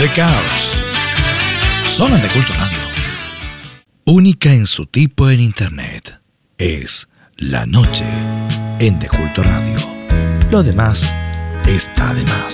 The Cars. Solo en De Culto Radio. Única en su tipo en internet. Es La Noche en De Culto Radio. Lo demás está de más.